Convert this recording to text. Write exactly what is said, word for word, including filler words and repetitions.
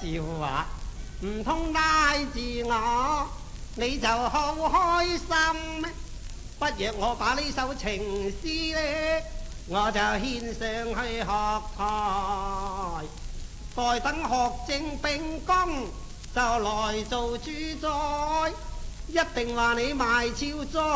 笑話，唔通拉住我你就好開心咩？不若我把呢首情詩呢，我就獻上去學台，待等學正並功就來做主宰，一定話你賣俏哉。